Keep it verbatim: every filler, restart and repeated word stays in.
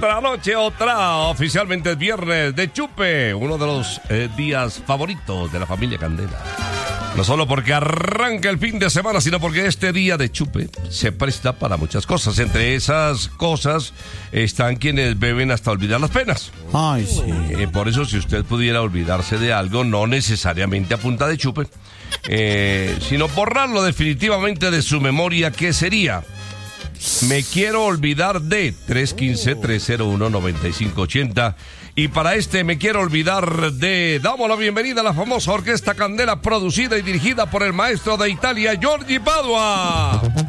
Otra noche, otra. Oficialmente es viernes de chupe, uno de los eh, días favoritos de la familia Candela. No solo porque arranca el fin de semana, sino porque este día de chupe se presta para muchas cosas. Entre esas cosas están quienes beben hasta olvidar las penas. Ay, sí. Eh, por eso, si usted pudiera olvidarse de algo, no necesariamente a punta de chupe, eh, sino borrarlo definitivamente de su memoria, ¿qué sería? Me quiero olvidar de tres uno cinco, tres cero uno, nueve cinco ocho cero. Y para este me quiero olvidar de... Damos la bienvenida a la famosa Orquesta Candela, producida y dirigida por el maestro de Italia, Giorgi Padua.